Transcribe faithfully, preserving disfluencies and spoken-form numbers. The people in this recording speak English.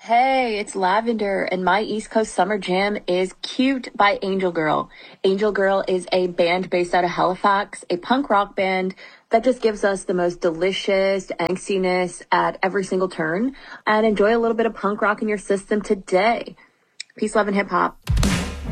Hey, it's Lavender, and my East Coast Summer Jam is Cute by Angel Girl. Angel Girl is a band based out of Halifax, a punk rock band that just gives us the most delicious angstiness at every single turn. And enjoy a little bit of punk rock in your system today. Peace, love, and hip hop.